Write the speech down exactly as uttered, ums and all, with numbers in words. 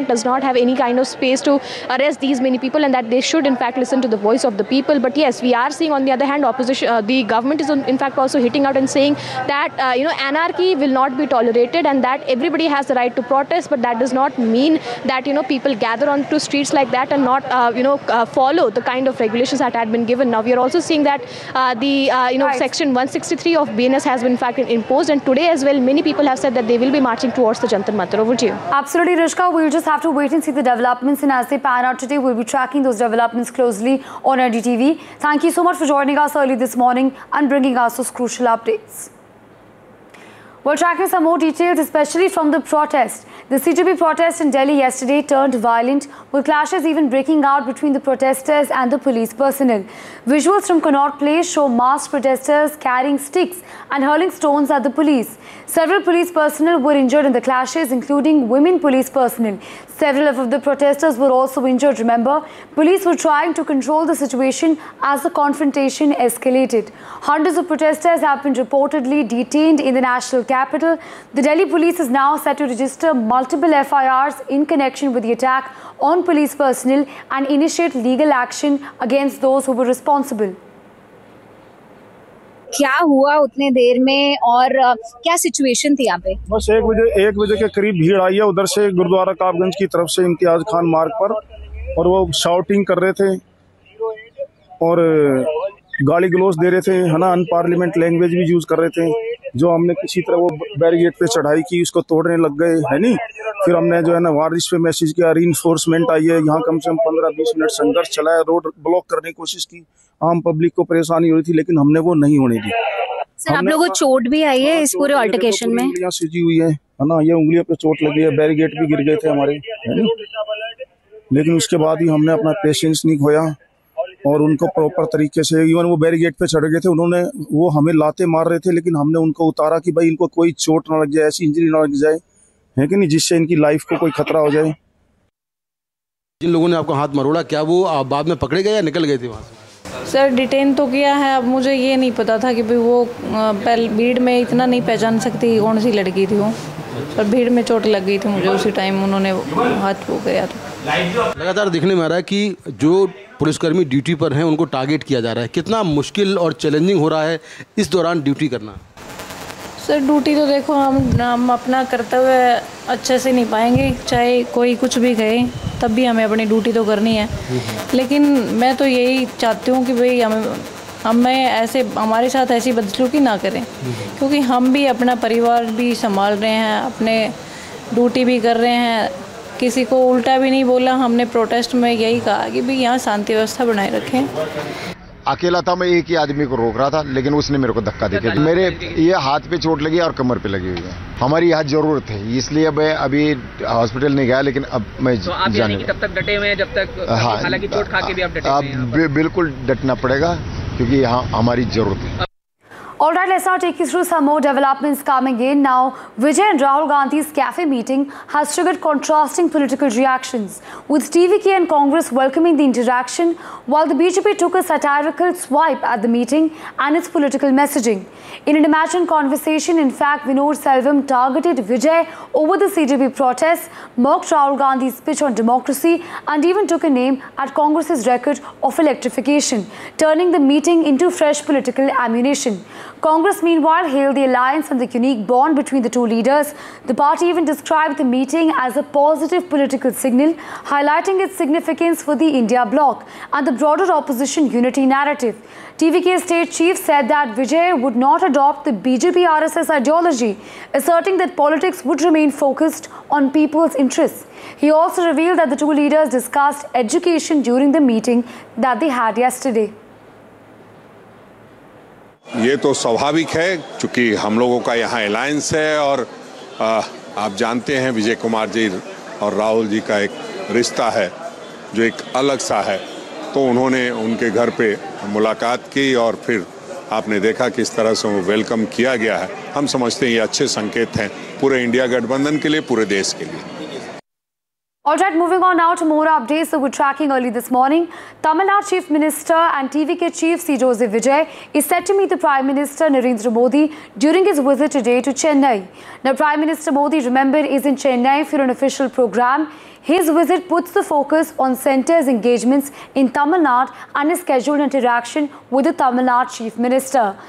does not have any kind of space to arrest these many people, and that they should in fact listen to the voice of the people. But yes, we are seeing on the other hand opposition, uh, the government is in fact also hitting out and saying that uh, you know anarchy will not be tolerated, and that everybody has the right to protest, but that does not mean that you know people gather onto streets like that and not uh, you know uh, follow the kind of regulations that had been given. Now we are also seeing that uh, the uh, you know right. section one sixty-three of B N S has been in fact imposed, and today as well many people have said that they will be marching towards the Jantar Mantar. Over to you. Absolutely, Rishka. We'll just have to wait and see the developments, and as they pan out today, we'll be tracking those developments closely on N D T V. Thank you so much for joining us early this morning and bringing us those crucial updates. We're tracking some more details, especially from the protest. The C J P protest in Delhi yesterday turned violent, with clashes even breaking out between the protesters and the police personnel. Visuals from Connaught Place show masked protesters carrying sticks and hurling stones at the police. Several police personnel were injured in the clashes, including women police personnel. Several of the protesters were also injured, remember. Police were trying to control the situation as the confrontation escalated. Hundreds of protesters have been reportedly detained in the national capital. The Delhi police is now set to register multiple F I Rs in connection with the attack on police personnel and initiate legal action against those who were responsible. क्या हुआ उतने देर में और क्या situation थी यहाँ पे? बस एक बजे एक बजे के करीब भीड़ आई है उधर से गुरुद्वारा काबगंज की तरफ से इम्तियाज खान मार्ग पर, और वो शाउटिंग कर रहे थे और गाली गलौज दे रहे थे, है ना, अनपार्लियामेंट लैंग्वेज भी यूज कर रहे थे। जो हमने किसी तरह वो बैरिकेड पे चढ़ाई की, उसको तोड़ने लग गए, है नहीं। फिर हमने जो है ना वारिस पे मैसेज किया, रीइंफोर्समेंट आई है। यहाँ कम से कम पंद्रह बीस मिनट संघर्ष चलाया, रोड ब्लॉक करने की कोशिश की, आम पब्लिक को परेशानी हो रही थी, लेकिन हमने वो नहीं होने दी। सर, आप लोगों को चोट भी आई है इस पूरे अल्टरकेशन में? उंगलियां सूजी हुई है, है ना, ये उंगलियों पे चोट लगी है, बैरिकेड भी गिर गए थे हमारे, है नहीं। लेकिन उसके बाद ही हमने अपना पेशेंस नहीं खोया और उनको प्रॉपर तरीके से, इवन वो बैरिकेड पे चढ़ गए थे, उन्होंने वो हमें लाते मार रहे थे, लेकिन हमने उनको उतारा कि भाई इनको कोई चोट ना लग जाए, ऐसी इंजरी ना लग जाए, है कि नहीं, जिससे इनकी लाइफ को कोई खतरा हो जाए। जिन लोगों ने आपको हाथ मरोड़ा, क्या वो बाद में पकड़े गए या निकल गए थे वहाँ से? सर, डिटेन तो किया है। अब मुझे ये नहीं पता था कि भाई वो पहले भीड़ में इतना नहीं पहचान सकती कौन सी लड़की थी वो, पर भीड़ में चोट लग गई थी मुझे उसी टाइम, उन्होंने हाथ वो गया था। लगातार दिखने में आ रहा है कि जो पुलिसकर्मी ड्यूटी पर हैं उनको टारगेट किया जा रहा है। कितना मुश्किल और चैलेंजिंग हो रहा है इस दौरान ड्यूटी करना? सर, ड्यूटी तो देखो हम हम अपना कर्तव्य अच्छे से नहीं पाएंगे, चाहे कोई कुछ भी कहे, तब भी हमें अपनी ड्यूटी तो करनी है। लेकिन मैं तो यही चाहती हूँ कि भाई हमें हमें ऐसे हमारे साथ ऐसी बदसलूकी ना करें, क्योंकि हम भी अपना परिवार भी संभाल रहे हैं, अपने ड्यूटी भी कर रहे हैं, किसी को उल्टा भी नहीं बोला। हमने प्रोटेस्ट में यही कहा कि भाई यहाँ शांति व्यवस्था बनाए रखें। अकेला था, मैं एक ही आदमी को रोक रहा था, लेकिन उसने मेरे को धक्का देके, मेरे ये हाथ पे चोट लगी और कमर पे लगी हुई है। हमारी यहाँ जरूरत है, इसलिए मैं अभी हॉस्पिटल नहीं गया, लेकिन अब मैं तो आप जाने तब तक डटे हुए हैं जब तक, हाँ, हालांकि चोट खा के भी आप डटे हुए हैं? अब बिल्कुल डटना पड़ेगा, क्योंकि यहाँ हमारी जरूरत है। All right, let's now take you through some more developments coming in. Now, Vijay and Rahul Gandhi's cafe meeting has triggered contrasting political reactions, with T V K and Congress welcoming the interaction, while the B J P took a satirical swipe at the meeting and its political messaging. In an imagined conversation, in fact, Vinod Selvam targeted Vijay over the C J P protests, mocked Rahul Gandhi's speech on democracy, and even took a name at Congress's record of electrification, turning the meeting into fresh political ammunition. Congress, meanwhile, hailed the alliance and the unique bond between the two leaders. The party even described the meeting as a positive political signal, highlighting its significance for the India bloc and the broader opposition unity narrative. T V K state chief said that Vijay would not adopt the B J P R S S ideology, asserting that politics would remain focused on people's interests. He also revealed that the two leaders discussed education during the meeting that they had yesterday. ये तो स्वाभाविक है, क्योंकि हम लोगों का यहाँ alliance है और आ, आप जानते हैं विजय कुमार जी और राहुल जी का एक रिश्ता है जो एक अलग सा है। तो उन्होंने उनके घर पे मुलाकात की और फिर आपने देखा किस तरह से वो वेलकम किया गया है। हम समझते हैं ये अच्छे संकेत हैं पूरे इंडिया गठबंधन के लिए, पूरे देश के लिए। Alright, moving on now to more updates that we're tracking early this morning. Tamil Nadu Chief Minister and T V K Chief C Joseph Vijay is set to meet the Prime Minister Narendra Modi during his visit today to Chennai. Now, Prime Minister Modi, remember, is in Chennai for an official program. His visit puts the focus on centre's engagements in Tamil Nadu and his scheduled interaction with the Tamil Nadu Chief Minister.